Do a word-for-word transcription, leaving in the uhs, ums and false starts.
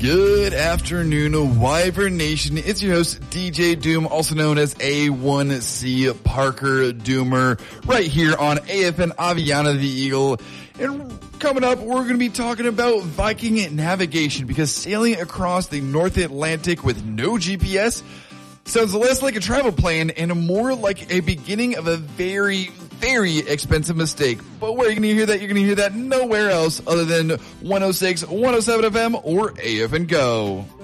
Good afternoon, Wyvern Nation. It's your host, D J Doom, also known as A one C Parker Doomer, right here on A F N Aviana the Eagle. And coming up, we're going to be talking about Viking navigation, because sailing across the North Atlantic with no G P S sounds less like a travel plan and more like a beginning of a very, very expensive mistake. But where are you going to hear that? You're going to hear that nowhere else other than one oh six, one oh seven F M or A F N Go.